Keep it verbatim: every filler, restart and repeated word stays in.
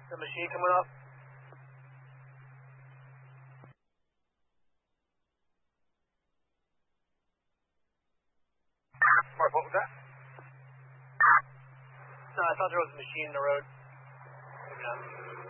The machine coming up. Mark, what was that? No, I thought there was a machine in the road. Maybe not.